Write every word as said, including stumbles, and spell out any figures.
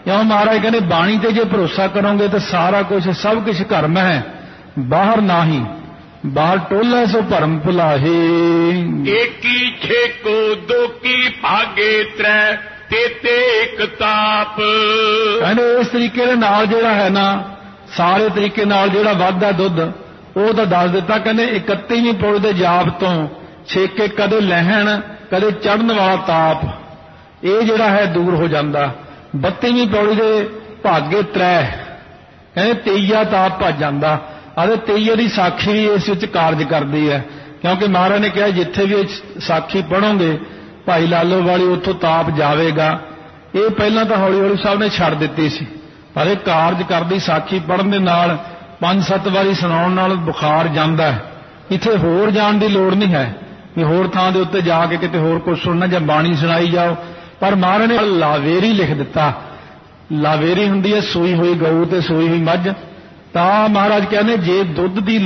क्यों महाराज कहते बाणी ते जे भरोसा करोगे तो सारा कुछ सब कुछ कर्म है, बाहर ना ही बाहर टोला सो भरम भुलाहे। एकी छेको दो की भागे त्रै तेते एक ताप। कहते इस तरीके दे नाल जिहड़ा है ना सारे तरीके नाल जिहड़ा वाधा दुध वो तो दस दिता। कहते इकतीवीं पौड़ी दे जाप तो छेके कदे लहण कदे चढ़न वाला ताप ये जिहड़ा है दूर हो जाता। बत्तीवीं पौड़ी दे भागे त्रै कहते तेईया ताप भज जाता। अरे तेईये की साखी भी इस विच कारज करती है, क्योंकि महाराज ने कहा जिथे भी साखी पढ़ोगे भाई लालो वाली उतों ताप जाएगा। ये पहला तो हौली हौली साहब ने छड़ दिती सी, पर यह कारज करती साखी पढ़न दे नाल पांच सत्त वारी सुनाउण नाल बुखार जांदा है। इत्थे होर जाण दी लोड़ नहीं है कि होर थां दे उत्ते जाके किते होर कुछ सुनना जां बाणी सुनाई जाओ। पर महाराज ने लावेरी लिख दिता। लावेरी हुंदी है सूई हुई गऊ ते सूई हुई मझ। तां महाराज कहने जे दुध दी